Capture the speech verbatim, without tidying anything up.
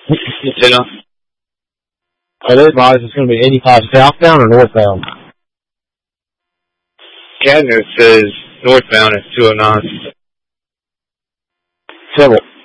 You know? I didn't realize it's going to be eighty-five southbound or northbound. Cadner says northbound is two oh nine. Civil.